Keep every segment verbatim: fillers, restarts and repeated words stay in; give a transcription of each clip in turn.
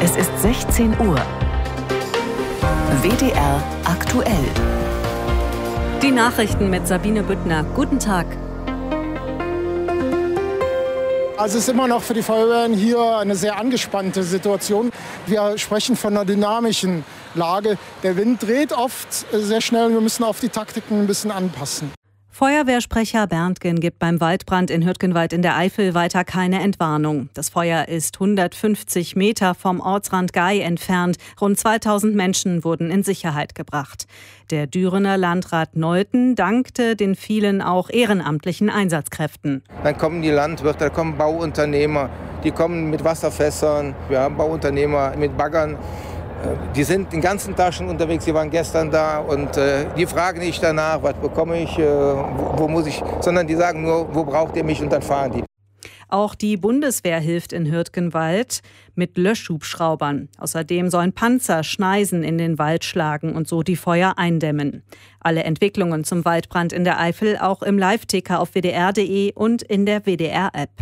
Es ist sechzehn Uhr. W D R aktuell. Die Nachrichten mit Sabine Büttner. Guten Tag. Also es ist immer noch für die Feuerwehren hier eine sehr angespannte Situation. Wir sprechen von einer dynamischen Lage. Der Wind dreht oft sehr schnell und wir müssen auf die Taktiken ein bisschen anpassen. Feuerwehrsprecher Berntgen gibt beim Waldbrand in Hürtgenwald in der Eifel weiter keine Entwarnung. Das Feuer ist hundertfünfzig Meter vom Ortsrand Gay entfernt. Rund zweitausend Menschen wurden in Sicherheit gebracht. Der Dürener Landrat Neuten dankte den vielen auch ehrenamtlichen Einsatzkräften. Dann kommen die Landwirte, da kommen Bauunternehmer, die kommen mit Wasserfässern, wir haben Bauunternehmer mit Baggern. Die sind den ganzen Tag schon unterwegs, die waren gestern da und äh, die fragen nicht danach, was bekomme ich, äh, wo, wo muss ich, sondern die sagen nur, wo braucht ihr mich und dann fahren die. Auch die Bundeswehr hilft in Hürtgenwald mit Löschhubschraubern. Außerdem sollen Panzer Schneisen in den Wald schlagen und so die Feuer eindämmen. Alle Entwicklungen zum Waldbrand in der Eifel auch im Live-Ticker auf w d r punkt d e und in der W D R-App.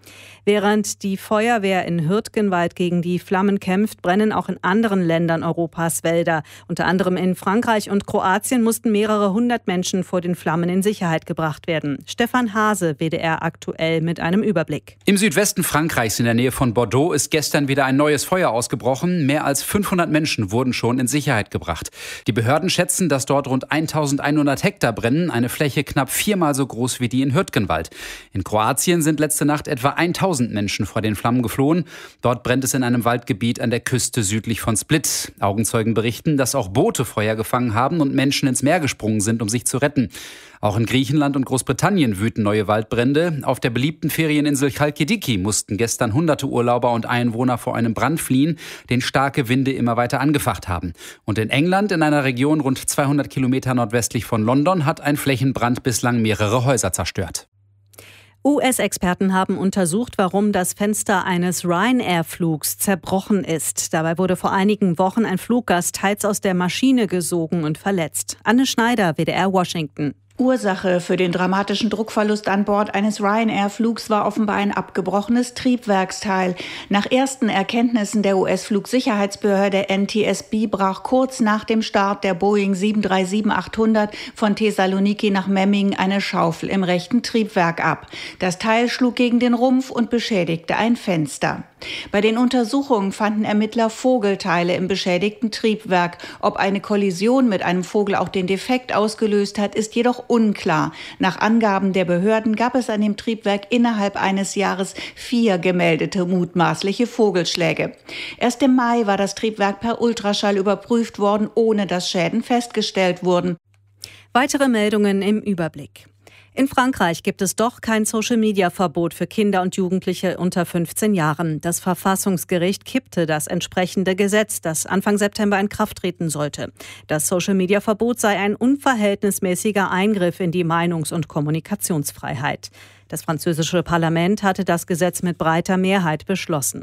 Während die Feuerwehr in Hürtgenwald gegen die Flammen kämpft, brennen auch in anderen Ländern Europas Wälder. Unter anderem in Frankreich und Kroatien mussten mehrere hundert Menschen vor den Flammen in Sicherheit gebracht werden. Stefan Hase, W D R aktuell mit einem Überblick. Im Südwesten Frankreichs in der Nähe von Bordeaux ist gestern wieder ein neues Feuer ausgebrochen. Mehr als fünfhundert Menschen wurden schon in Sicherheit gebracht. Die Behörden schätzen, dass dort rund eintausendeinhundert Hektar brennen, eine Fläche knapp viermal so groß wie die in Hürtgenwald. In Kroatien sind letzte Nacht etwa tausend Menschen vor den Flammen geflohen. Dort brennt es in einem Waldgebiet an der Küste südlich von Split. Augenzeugen berichten, dass auch Boote Feuer gefangen haben und Menschen ins Meer gesprungen sind, um sich zu retten. Auch in Griechenland und Großbritannien wüten neue Waldbrände. Auf der beliebten Ferieninsel Chalkidiki mussten gestern hunderte Urlauber und Einwohner vor einem Brand fliehen, den starke Winde immer weiter angefacht haben. Und in England, in einer Region rund zweihundert Kilometer nordwestlich von London, hat ein Flächenbrand bislang mehrere Häuser zerstört. U S-Experten haben untersucht, warum das Fenster eines Ryanair-Flugs zerbrochen ist. Dabei wurde vor einigen Wochen ein Fluggast teils aus der Maschine gesogen und verletzt. Anne Schneider, W D R Washington. Ursache für den dramatischen Druckverlust an Bord eines Ryanair-Flugs war offenbar ein abgebrochenes Triebwerksteil. Nach ersten Erkenntnissen der U S-Flugsicherheitsbehörde N T S B brach kurz nach dem Start der Boeing sieben drei sieben achthundert von Thessaloniki nach Memmingen eine Schaufel im rechten Triebwerk ab. Das Teil schlug gegen den Rumpf und beschädigte ein Fenster. Bei den Untersuchungen fanden Ermittler Vogelteile im beschädigten Triebwerk. Ob eine Kollision mit einem Vogel auch den Defekt ausgelöst hat, ist jedoch unklar. Nach Angaben der Behörden gab es an dem Triebwerk innerhalb eines Jahres vier gemeldete mutmaßliche Vogelschläge. Erst im Mai war das Triebwerk per Ultraschall überprüft worden, ohne dass Schäden festgestellt wurden. Weitere Meldungen im Überblick. In Frankreich gibt es doch kein Social-Media-Verbot für Kinder und Jugendliche unter fünfzehn Jahren. Das Verfassungsgericht kippte das entsprechende Gesetz, das Anfang September in Kraft treten sollte. Das Social-Media-Verbot sei ein unverhältnismäßiger Eingriff in die Meinungs- und Kommunikationsfreiheit. Das französische Parlament hatte das Gesetz mit breiter Mehrheit beschlossen.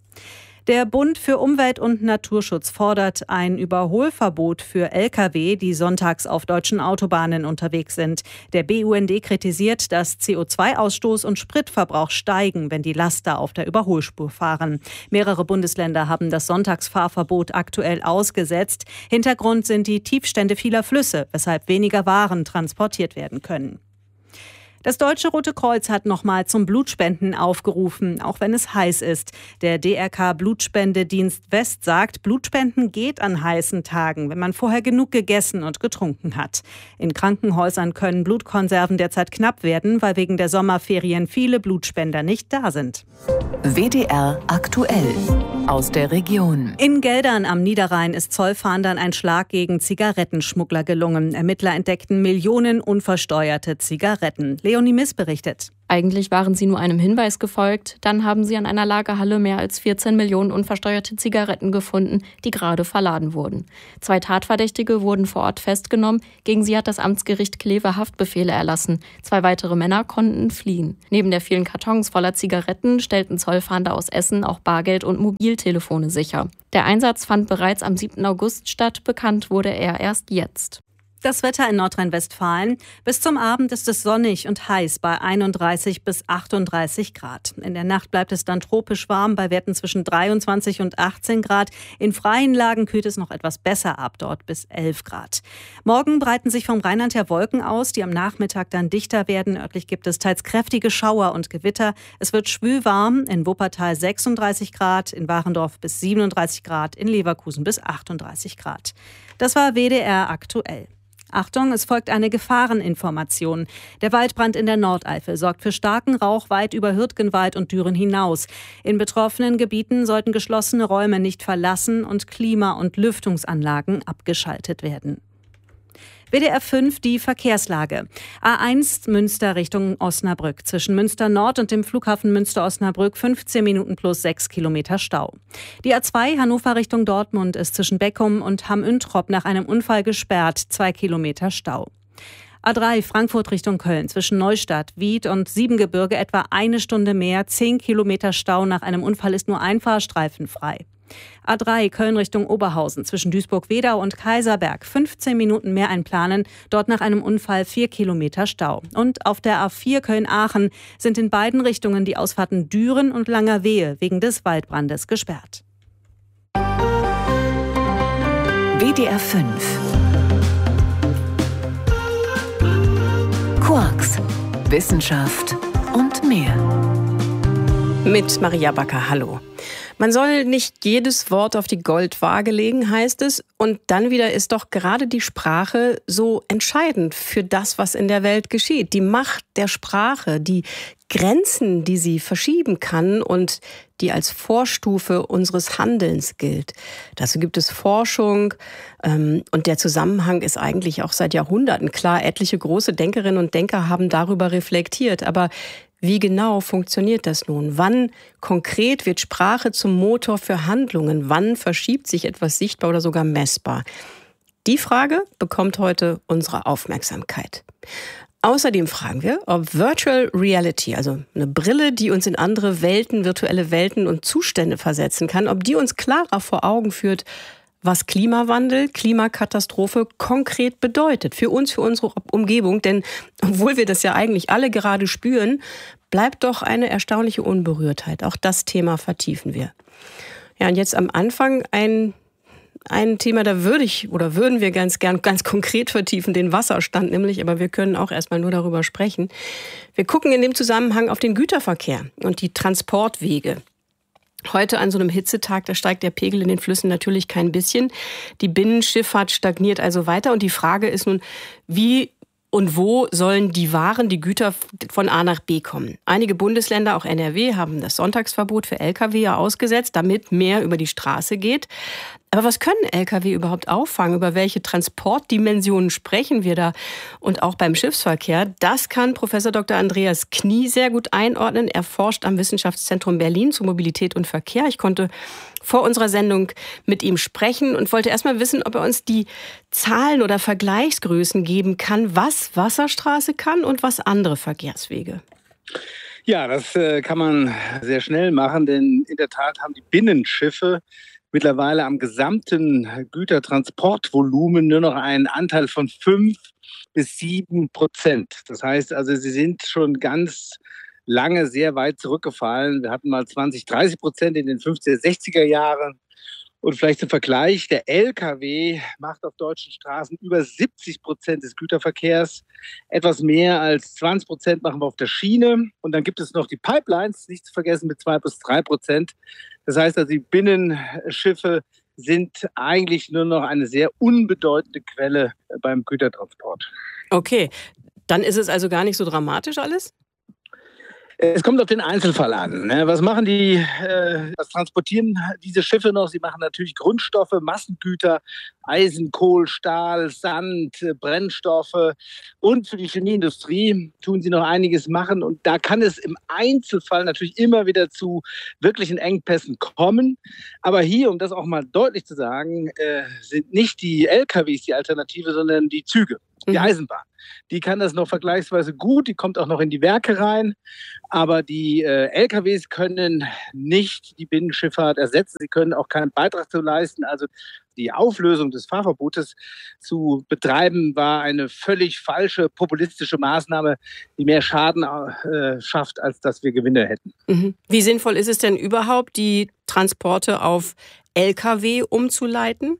Der Bund für Umwelt und Naturschutz fordert ein Überholverbot für L K W, die sonntags auf deutschen Autobahnen unterwegs sind. Der B U N D kritisiert, dass C O zwei Ausstoß und Spritverbrauch steigen, wenn die Laster auf der Überholspur fahren. Mehrere Bundesländer haben das Sonntagsfahrverbot aktuell ausgesetzt. Hintergrund sind die Tiefstände vieler Flüsse, weshalb weniger Waren transportiert werden können. Das Deutsche Rote Kreuz hat nochmal zum Blutspenden aufgerufen, auch wenn es heiß ist. Der D R K-Blutspendedienst West sagt, Blutspenden geht an heißen Tagen, wenn man vorher genug gegessen und getrunken hat. In Krankenhäusern können Blutkonserven derzeit knapp werden, weil wegen der Sommerferien viele Blutspender nicht da sind. W D R aktuell aus der Region. In Geldern am Niederrhein ist Zollfahndern ein Schlag gegen Zigarettenschmuggler gelungen. Ermittler entdeckten Millionen unversteuerte Zigaretten. Leonie Miss berichtet. Eigentlich waren sie nur einem Hinweis gefolgt. Dann haben sie an einer Lagerhalle mehr als vierzehn Millionen unversteuerte Zigaretten gefunden, die gerade verladen wurden. Zwei Tatverdächtige wurden vor Ort festgenommen. Gegen sie hat das Amtsgericht Kleve Haftbefehle erlassen. Zwei weitere Männer konnten fliehen. Neben der vielen Kartons voller Zigaretten stellten Zollfahnder aus Essen auch Bargeld und Mobiltelefone sicher. Der Einsatz fand bereits am siebten August statt. Bekannt wurde er erst jetzt. Das Wetter in Nordrhein-Westfalen. Bis zum Abend ist es sonnig und heiß bei einunddreißig bis achtunddreißig Grad. In der Nacht bleibt es dann tropisch warm bei Werten zwischen dreiundzwanzig und achtzehn Grad. In freien Lagen kühlt es noch etwas besser ab, dort bis elf Grad. Morgen breiten sich vom Rheinland her Wolken aus, die am Nachmittag dann dichter werden. Örtlich gibt es teils kräftige Schauer und Gewitter. Es wird schwülwarm, in Wuppertal sechsunddreißig Grad, in Warendorf bis siebenunddreißig Grad, in Leverkusen bis achtunddreißig Grad. Das war W D R aktuell. Achtung, es folgt eine Gefahreninformation. Der Waldbrand in der Nordeifel sorgt für starken Rauch weit über Hürtgenwald und Düren hinaus. In betroffenen Gebieten sollten geschlossene Räume nicht verlassen und Klima- und Lüftungsanlagen abgeschaltet werden. W D R fünf, die Verkehrslage. A eins Münster Richtung Osnabrück. Zwischen Münster Nord und dem Flughafen Münster-Osnabrück fünfzehn Minuten plus sechs Kilometer Stau. Die A zwei Hannover Richtung Dortmund ist zwischen Beckum und Hamm-Üntrop nach einem Unfall gesperrt. zwei Kilometer Stau. A drei Frankfurt Richtung Köln. Zwischen Neustadt, Wied und Siebengebirge etwa eine Stunde mehr. zehn Kilometer Stau. Nach einem Unfall ist nur ein Fahrstreifen frei. A drei Köln Richtung Oberhausen. Zwischen Duisburg-Wedau und Kaiserberg fünfzehn Minuten mehr einplanen. Dort nach einem Unfall vier Kilometer Stau. Und auf der A vier Köln-Aachen sind in beiden Richtungen die Ausfahrten Düren und Langerwehe wegen des Waldbrandes gesperrt. W D R fünf. Quarks, Wissenschaft und mehr. Mit Maria Backer, hallo. Man soll nicht jedes Wort auf die Goldwaage legen, heißt es. Und dann wieder ist doch gerade die Sprache so entscheidend für das, was in der Welt geschieht. Die Macht der Sprache, die Grenzen, die sie verschieben kann und die als Vorstufe unseres Handelns gilt. Dazu gibt es Forschung ähm, und der Zusammenhang ist eigentlich auch seit Jahrhunderten klar. Etliche große Denkerinnen und Denker haben darüber reflektiert. Aber wie genau funktioniert das nun? Wann konkret wird Sprache zum Motor für Handlungen? Wann verschiebt sich etwas sichtbar oder sogar messbar? Die Frage bekommt heute unsere Aufmerksamkeit. Außerdem fragen wir, ob Virtual Reality, also eine Brille, die uns in andere Welten, virtuelle Welten und Zustände versetzen kann, ob die uns klarer vor Augen führt, was Klimawandel, Klimakatastrophe konkret bedeutet für uns, für unsere Umgebung. Denn obwohl wir das ja eigentlich alle gerade spüren, bleibt doch eine erstaunliche Unberührtheit. Auch das Thema vertiefen wir. Ja, und jetzt am Anfang ein, ein Thema, da würde ich oder würden wir ganz gern ganz konkret vertiefen, den Wasserstand nämlich, aber wir können auch erstmal nur darüber sprechen. Wir gucken in dem Zusammenhang auf den Güterverkehr und die Transportwege. Heute an so einem Hitzetag, da steigt der Pegel in den Flüssen natürlich kein bisschen. Die Binnenschifffahrt stagniert also weiter. Und die Frage ist nun, wie und wo sollen die Waren, die Güter von A nach B kommen? Einige Bundesländer, auch N R W, haben das Sonntagsverbot für L K W ja ausgesetzt, damit mehr über die Straße geht. Aber was können L K W überhaupt auffangen? Über welche Transportdimensionen sprechen wir da? Und auch beim Schiffsverkehr, das kann Professor Doktor Andreas Knie sehr gut einordnen. Er forscht am Wissenschaftszentrum Berlin zu Mobilität und Verkehr. Ich konnte vor unserer Sendung mit ihm sprechen und wollte erst mal wissen, ob er uns die Zahlen oder Vergleichsgrößen geben kann, was Wasserstraße kann und was andere Verkehrswege. Ja, das äh, kann man sehr schnell machen, denn in der Tat haben die Binnenschiffe mittlerweile am gesamten Gütertransportvolumen nur noch einen Anteil von fünf bis sieben Prozent. Das heißt also, sie sind schon ganz lange sehr weit zurückgefallen. Wir hatten mal zwanzig, dreißig Prozent in den fünfziger, sechziger Jahren. Und vielleicht zum Vergleich, der L K W macht auf deutschen Straßen über siebzig Prozent des Güterverkehrs. Etwas mehr als zwanzig Prozent machen wir auf der Schiene. Und dann gibt es noch die Pipelines, nicht zu vergessen, mit zwei bis drei Prozent. Das heißt also, die Binnenschiffe sind eigentlich nur noch eine sehr unbedeutende Quelle beim Gütertransport. Okay, dann ist es also gar nicht so dramatisch alles? Es kommt auf den Einzelfall an. Was machen die, äh, was transportieren diese Schiffe noch? Sie machen natürlich Grundstoffe, Massengüter, Eisen, Kohl, Stahl, Sand, Brennstoffe. Und für die Chemieindustrie tun sie noch einiges machen. Und da kann es im Einzelfall natürlich immer wieder zu wirklichen Engpässen kommen. Aber hier, um das auch mal deutlich zu sagen, äh, sind nicht die L K Ws die Alternative, sondern die Züge, die Eisenbahn. die kann das noch vergleichsweise gut, die kommt auch noch in die Werke rein. Aber die äh, L K Ws können nicht die Binnenschifffahrt ersetzen. Sie können auch keinen Beitrag zu leisten. Also die Auflösung des Fahrverbotes zu betreiben, war eine völlig falsche, populistische Maßnahme, die mehr Schaden äh, schafft, als dass wir Gewinne hätten. Mhm. Wie sinnvoll ist es denn überhaupt, die Transporte auf L K W umzuleiten?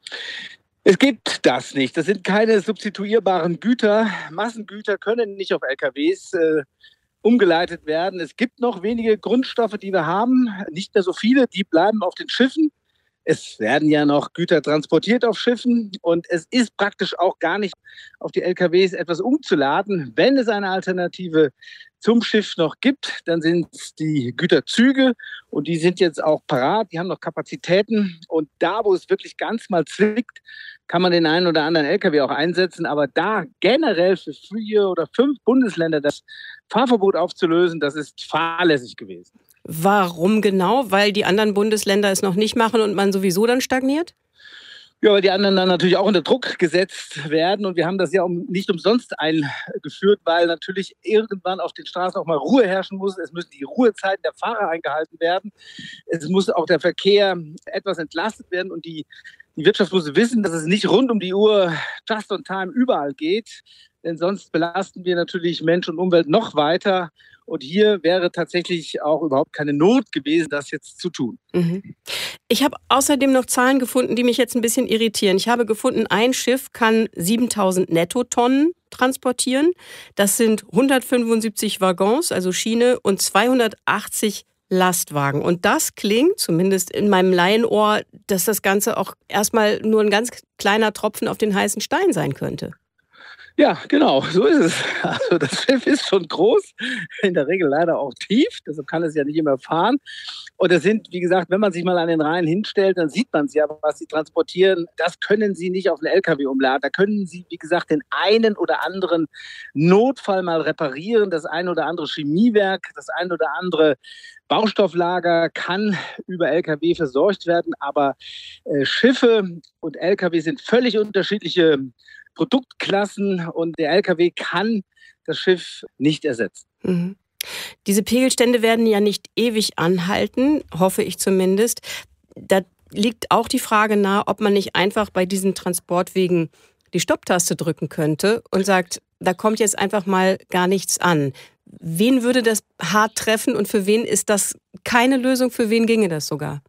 Es gibt das nicht. Das sind keine substituierbaren Güter. Massengüter können nicht auf L K Ws äh, umgeleitet werden. Es gibt noch wenige Grundstoffe, die wir haben, nicht mehr so viele, die bleiben auf den Schiffen. Es werden ja noch Güter transportiert auf Schiffen und es ist praktisch auch gar nicht auf die L K Ws etwas umzuladen. Wenn es eine Alternative zum Schiff noch gibt, dann sind es die Güterzüge und die sind jetzt auch parat, die haben noch Kapazitäten und da, wo es wirklich ganz mal zwickt, kann man den einen oder anderen L K W auch einsetzen, aber da generell für vier oder fünf Bundesländer das Fahrverbot aufzulösen, das ist fahrlässig gewesen. Warum genau? Weil die anderen Bundesländer es noch nicht machen und man sowieso dann stagniert? Ja, weil die anderen dann natürlich auch unter Druck gesetzt werden. Und wir haben das ja nicht umsonst eingeführt, weil natürlich irgendwann auf den Straßen auch mal Ruhe herrschen muss. Es müssen die Ruhezeiten der Fahrer eingehalten werden. Es muss auch der Verkehr etwas entlastet werden. Und die, die Wirtschaft muss wissen, dass es nicht rund um die Uhr just on time überall geht. Denn sonst belasten wir natürlich Mensch und Umwelt noch weiter. Und hier wäre tatsächlich auch überhaupt keine Not gewesen, das jetzt zu tun. Mhm. Ich habe außerdem noch Zahlen gefunden, die mich jetzt ein bisschen irritieren. Ich habe gefunden, ein Schiff kann siebentausend Nettotonnen transportieren. Das sind hundertfünfundsiebzig Waggons, also Schiene, und zweihundertachtzig Lastwagen. Und das klingt, zumindest in meinem Laienohr, dass das Ganze auch erstmal nur ein ganz kleiner Tropfen auf den heißen Stein sein könnte. Ja, genau, so ist es. Also das Schiff ist schon groß, in der Regel leider auch tief, deshalb kann es ja nicht immer fahren. Und es sind, wie gesagt, wenn man sich mal an den Rhein hinstellt, dann sieht man es ja, was sie transportieren. Das können sie nicht auf einen L K W umladen. Da können sie, wie gesagt, den einen oder anderen Notfall mal reparieren. Das ein oder andere Chemiewerk, das ein oder andere Baustofflager kann über L K W versorgt werden. Aber äh, Schiffe und L K W sind völlig unterschiedliche Produktklassen und der L K W kann das Schiff nicht ersetzen. Mhm. Diese Pegelstände werden ja nicht ewig anhalten, hoffe ich zumindest. Da liegt auch die Frage nahe, ob man nicht einfach bei diesen Transportwegen die Stopptaste drücken könnte und sagt, da kommt jetzt einfach mal gar nichts an. Wen würde das hart treffen und für wen ist das keine Lösung? Für wen ginge das sogar?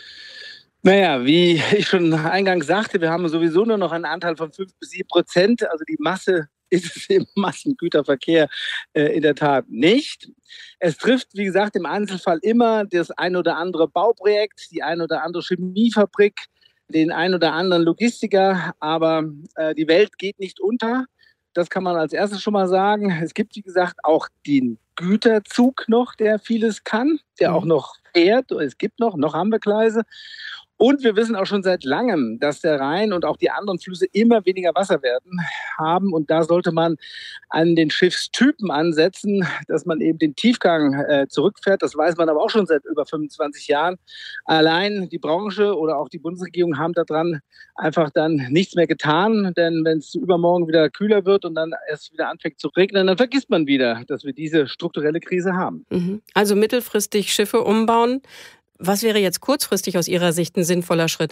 Naja, wie ich schon eingangs sagte, wir haben sowieso nur noch einen Anteil von fünf bis sieben Prozent. Also die Masse ist es im Massengüterverkehr äh, in der Tat nicht. Es trifft, wie gesagt, im Einzelfall immer das ein oder andere Bauprojekt, die ein oder andere Chemiefabrik, den ein oder anderen Logistiker. Aber äh, die Welt geht nicht unter. Das kann man als erstes schon mal sagen. Es gibt, wie gesagt, auch den Güterzug noch, der vieles kann, der auch noch fährt. Es gibt noch, noch haben wir Gleise. Und wir wissen auch schon seit langem, dass der Rhein und auch die anderen Flüsse immer weniger Wasser werden haben. Und da sollte man an den Schiffstypen ansetzen, dass man eben den Tiefgang äh, zurückfährt. Das weiß man aber auch schon seit über fünfundzwanzig Jahren. Allein die Branche oder auch die Bundesregierung haben daran einfach dann nichts mehr getan. Denn wenn es übermorgen wieder kühler wird und dann erst wieder anfängt zu regnen, dann vergisst man wieder, dass wir diese strukturelle Krise haben. Mhm. Also mittelfristig Schiffe umbauen. Was wäre jetzt kurzfristig aus Ihrer Sicht ein sinnvoller Schritt?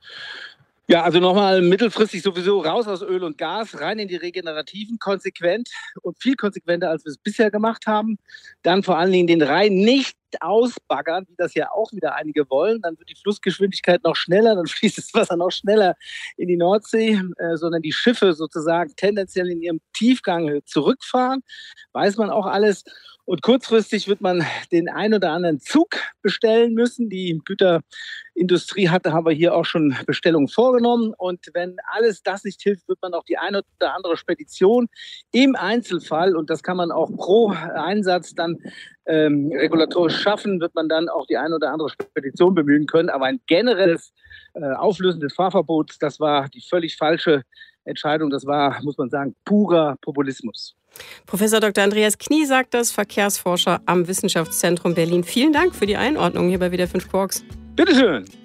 Ja, also nochmal mittelfristig sowieso raus aus Öl und Gas, rein in die Regenerativen, konsequent und viel konsequenter, als wir es bisher gemacht haben. Dann vor allen Dingen den Rhein nicht ausbaggern, wie das ja auch wieder einige wollen. Dann wird die Flussgeschwindigkeit noch schneller, dann fließt das Wasser noch schneller in die Nordsee, äh, sondern die Schiffe sozusagen tendenziell in ihrem Tiefgang zurückfahren. Weiß man auch alles. Und kurzfristig wird man den ein oder anderen Zug bestellen müssen. Die Güterindustrie hatte, haben wir hier auch schon Bestellungen vorgenommen. Und wenn alles das nicht hilft, wird man auch die eine oder andere Spedition im Einzelfall, und das kann man auch pro Einsatz dann ähm, regulatorisch schaffen, wird man dann auch die eine oder andere Spedition bemühen können. Aber ein generelles äh, Auflösen des Fahrverbots, das war die völlig falsche Entscheidung. Das war, muss man sagen, purer Populismus. Professor Doktor Andreas Knie sagt das, Verkehrsforscher am Wissenschaftszentrum Berlin. Vielen Dank für die Einordnung hier bei W D R fünf Quarks. Bitteschön.